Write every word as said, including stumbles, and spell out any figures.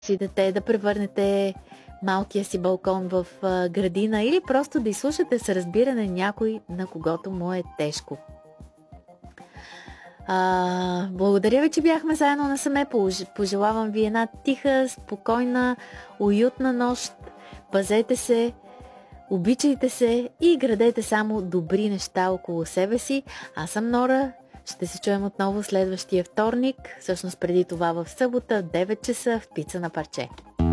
си дете, да превърнете малкия си балкон в а, градина или просто да изслушате с разбиране някой, на когото му е тежко. А, благодаря ви, че бяхме заедно насаме. Пожелавам ви една тиха, спокойна, уютна нощ. Пазете се, обичайте се и градете само добри неща около себе си. Аз съм Нора. Ще се чуем отново следващия вторник, всъщност преди това в събота, девет часа в Пица на парче.